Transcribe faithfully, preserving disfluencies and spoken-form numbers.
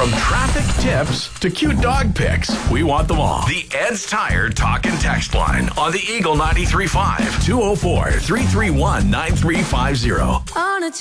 From traffic tips to cute dog pics, we want them all. The Ed's Tire Talk and Text line on the Eagle ninety-three point five, two oh four, three three one, nine three five zero. On a